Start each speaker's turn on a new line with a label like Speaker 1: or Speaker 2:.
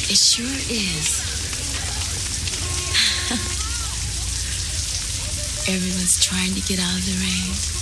Speaker 1: It sure is. Everyone's trying to get out of the rain.